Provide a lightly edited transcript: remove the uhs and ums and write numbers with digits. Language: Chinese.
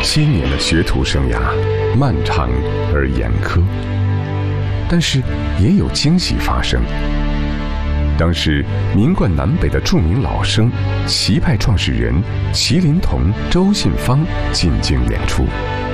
7年的学徒生涯漫长而严苛，但是也有惊喜发生。当时名冠南北的著名老生棋派创始人麒麟童周信芳进京演出，